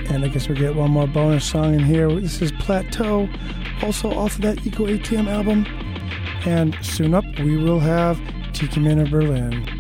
And I guess we'll get one more bonus song in here. This is Plateau, also off of that Eco ATM album. And soon up, we will have Tiki Man of Berlin.